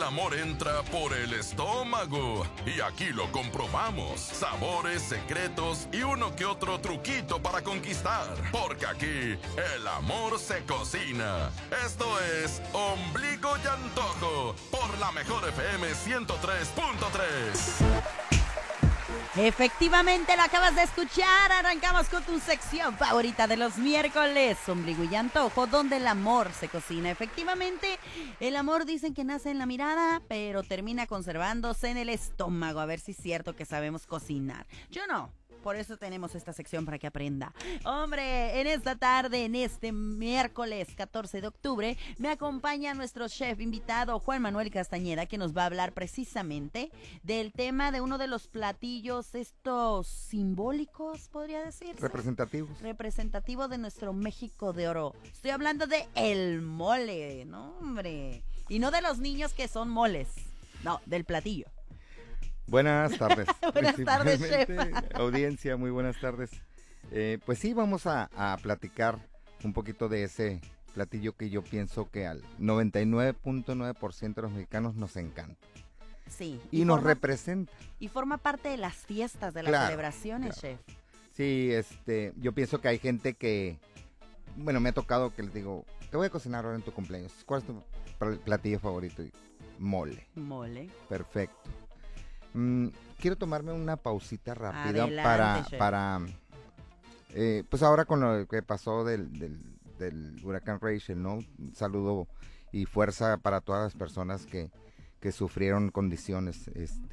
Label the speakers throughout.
Speaker 1: amor entra por el estómago. Y aquí lo comprobamos. Sabores, secretos y uno que otro truquito para conquistar. Porque aquí el amor se cocina. Esto es Ombligo y Antojo por la Mejor FM 103.3.
Speaker 2: Efectivamente, lo acabas de escuchar. Arrancamos con tu sección favorita de los miércoles, Ombligo y Antojo, donde el amor se cocina. Efectivamente, el amor dicen que nace en la mirada, pero termina conservándose en el estómago. A ver si es cierto que sabemos cocinar. Yo no. Por eso tenemos esta sección para que aprenda. Hombre, en esta tarde, en este miércoles 14 de octubre, me acompaña nuestro chef invitado, Juan Manuel Castañeda, que nos va a hablar precisamente del tema de uno de los platillos estos simbólicos, podría decir.
Speaker 3: Representativos.
Speaker 2: Representativo de nuestro México de oro. Estoy hablando de el mole, ¿no, hombre? Y no de los niños que son moles. No, del platillo.
Speaker 3: Buenas tardes.
Speaker 2: Buenas tardes, chef.
Speaker 3: Audiencia, muy buenas tardes. Pues sí, vamos a platicar un poquito de ese platillo que yo pienso que al 99.9% de los mexicanos nos encanta.
Speaker 2: Sí.
Speaker 3: Y nos representa.
Speaker 2: Y forma parte de las fiestas, de las celebraciones, claro. Chef.
Speaker 3: Sí, yo pienso que hay gente que, bueno, me ha tocado que les digo, te voy a cocinar ahora en tu cumpleaños. ¿Cuál es tu platillo favorito? Mole.
Speaker 2: Mole.
Speaker 3: Perfecto. Quiero tomarme una pausita rápida.
Speaker 2: Adelante,
Speaker 3: para pues ahora con lo que pasó del huracán Rachel, ¿no? Un saludo y fuerza para todas las personas que sufrieron condiciones,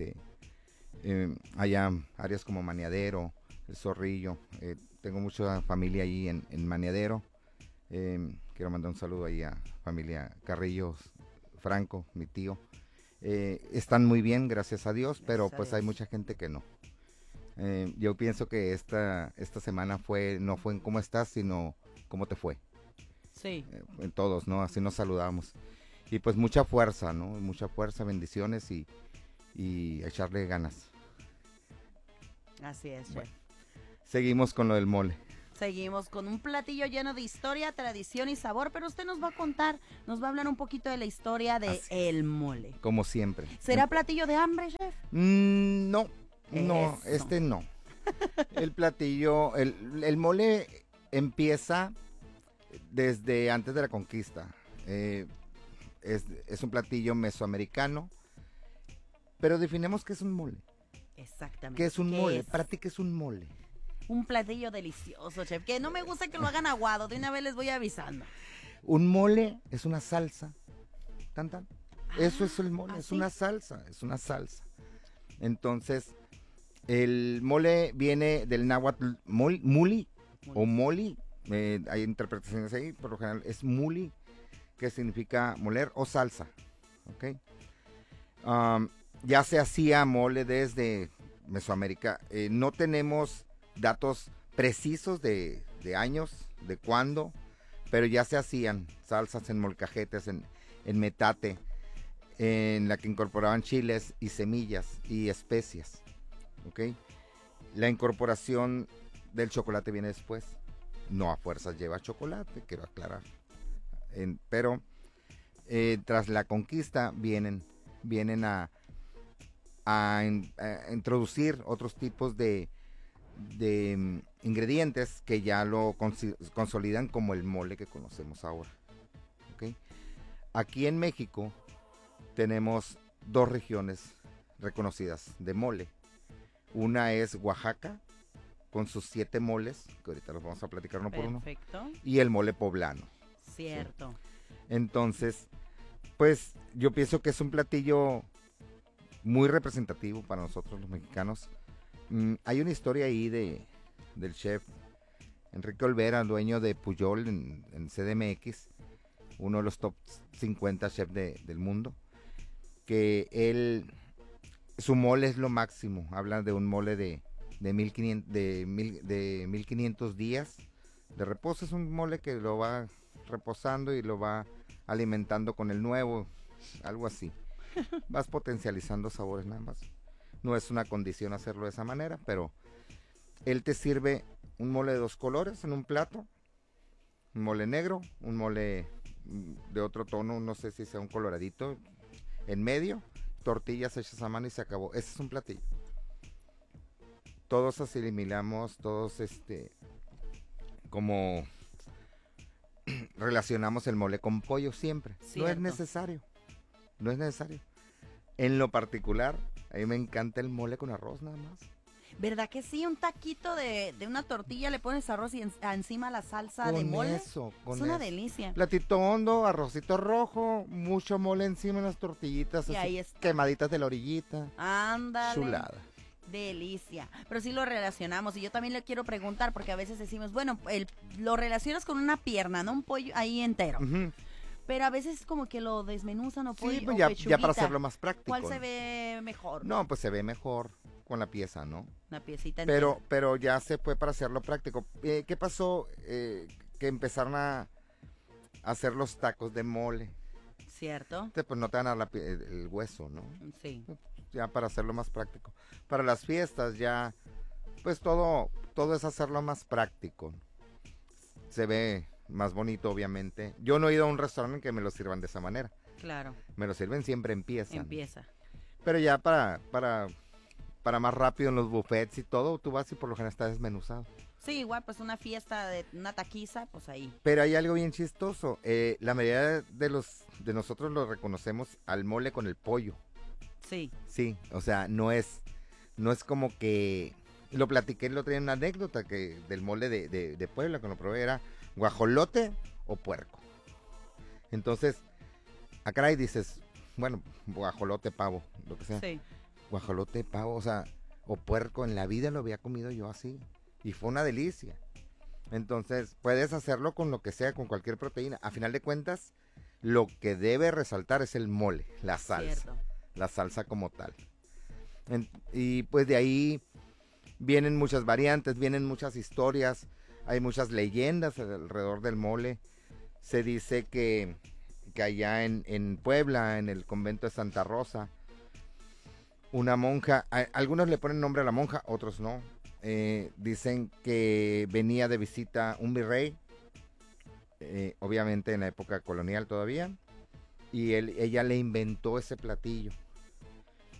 Speaker 3: allá áreas como Maniadero, El Zorrillo, tengo mucha familia ahí en Maniadero, quiero mandar un saludo ahí a familia Carrillo Franco, mi tío. Están muy bien, gracias a Dios, pero pues hay mucha gente que no. Yo pienso que esta semana no fue en cómo estás, sino cómo te fue.
Speaker 2: Sí.
Speaker 3: En todos, ¿no? Así nos saludamos. Y pues mucha fuerza, ¿no? Mucha fuerza, bendiciones y echarle ganas.
Speaker 2: Así es, chef.
Speaker 3: Bueno, seguimos con lo del mole.
Speaker 2: Seguimos con un platillo lleno de historia, tradición y sabor, pero usted nos va a contar, nos va a hablar un poquito de la historia de el mole.
Speaker 3: Como siempre.
Speaker 2: ¿Será platillo de hambre, chef?
Speaker 3: No, no,
Speaker 2: Eso.
Speaker 3: no. El platillo, el mole empieza desde antes de la conquista. Es un platillo mesoamericano, pero definimos qué es un mole.
Speaker 2: Exactamente.
Speaker 3: ¿Qué es un mole? Para ti, ¿qué es un mole?
Speaker 2: Un platillo delicioso, chef, que no me gusta que lo hagan aguado, de una vez les voy avisando.
Speaker 3: Un mole es una salsa, tan. Eso es el mole,
Speaker 2: ¿Ah,
Speaker 3: es
Speaker 2: sí?
Speaker 3: una salsa. Entonces, el mole viene del náhuatl muli o moli, hay interpretaciones ahí, por lo general es muli, que significa moler o salsa, ¿ok? Ya se hacía mole desde Mesoamérica, no tenemos datos precisos de años, de cuándo, pero ya se hacían salsas en molcajetes, en metate, en la que incorporaban chiles y semillas y especias, ¿ok? La incorporación del chocolate viene después, no a fuerzas lleva chocolate, quiero aclarar, pero tras la conquista vienen a introducir otros tipos de ingredientes que ya lo consolidan como el mole que conocemos ahora, ¿okay? Aquí en México tenemos dos regiones reconocidas de mole. Una es Oaxaca, con sus 7 moles, que ahorita los vamos a platicar uno por uno.
Speaker 2: Perfecto.
Speaker 3: Y el mole poblano.
Speaker 2: Cierto.
Speaker 3: ¿Sí? Entonces, pues yo pienso que es un platillo muy representativo para nosotros los mexicanos. Hay una historia ahí del chef Enrique Olvera, dueño de Pujol en CDMX, uno de los top 50 chefs del mundo, que su mole es lo máximo. Habla de un mole de 1500 días de reposo. Es un mole que lo va reposando y lo va alimentando con el nuevo, algo así. Vas potencializando sabores nada más. No es una condición hacerlo de esa manera, pero él te sirve un mole de 2 colores en un plato, un mole negro, un mole de otro tono, no sé si sea un coloradito, en medio, tortillas hechas a mano y se acabó. Ese es un platillo. Todos asimilamos, todos como relacionamos el mole con pollo siempre. No
Speaker 2: Cierto.
Speaker 3: es necesario. No es necesario. En lo particular, a mí me encanta el mole con arroz nada más.
Speaker 2: ¿Verdad que sí? Un taquito de una tortilla, le pones arroz y encima la salsa de
Speaker 3: Con
Speaker 2: mole.
Speaker 3: eso, con
Speaker 2: Es una
Speaker 3: eso.
Speaker 2: delicia.
Speaker 3: Platito hondo, arrocito rojo, mucho mole encima en las tortillitas,
Speaker 2: Y
Speaker 3: así,
Speaker 2: ahí está.
Speaker 3: quemaditas de la orillita.
Speaker 2: Ándale.
Speaker 3: Chulada.
Speaker 2: Delicia. Pero sí lo relacionamos. Y yo también le quiero preguntar, porque a veces decimos, bueno, lo relacionas con una pierna, ¿no? Un pollo ahí entero.
Speaker 3: Ujú.
Speaker 2: Pero a veces como que lo desmenuzan o pollo
Speaker 3: Sí, pues
Speaker 2: o
Speaker 3: ya
Speaker 2: pechuguita.
Speaker 3: para hacerlo más práctico.
Speaker 2: ¿Cuál se
Speaker 3: ¿no?
Speaker 2: ve mejor?
Speaker 3: No, pues se ve mejor con la pieza, ¿no?
Speaker 2: Una piecita entera.
Speaker 3: Pero ya se fue para hacerlo práctico. ¿Qué pasó? Que empezaron a hacer los tacos de mole.
Speaker 2: ¿Cierto?
Speaker 3: Pues no te van a dar el hueso, ¿no?
Speaker 2: Sí.
Speaker 3: Ya para hacerlo más práctico. Para las fiestas ya, pues todo es hacerlo más práctico. Se ve más bonito, obviamente. Yo no he ido a un restaurante en que me lo sirvan de esa manera.
Speaker 2: Claro.
Speaker 3: Me lo sirven siempre en pieza.
Speaker 2: Empieza.
Speaker 3: Pero ya para más rápido en los buffets y todo, tú vas y por lo general está desmenuzado.
Speaker 2: Sí, igual pues una fiesta de una taquiza, pues ahí.
Speaker 3: Pero hay algo bien chistoso. La mayoría de nosotros lo reconocemos al mole con el pollo.
Speaker 2: Sí.
Speaker 3: Sí, o sea, no es como que lo platiqué el otro día en una anécdota que del mole de Puebla, cuando lo probé era guajolote o puerco. Entonces, acá ahí dices, bueno, guajolote, pavo, lo que sea.
Speaker 2: Sí.
Speaker 3: Guajolote, pavo, o sea, o puerco, en la vida lo había comido yo así. Y fue una delicia. Entonces, puedes hacerlo con lo que sea, con cualquier proteína. A final de cuentas, lo que debe resaltar es el mole, la salsa.
Speaker 2: Cierto.
Speaker 3: La salsa como tal. Y pues de ahí vienen muchas variantes, vienen muchas historias, hay muchas leyendas alrededor del mole. Se dice que allá en Puebla, en el convento de Santa Rosa, una monja, algunos le ponen nombre a la monja, otros no. Dicen que venía de visita un virrey, obviamente en la época colonial todavía, y ella le inventó ese platillo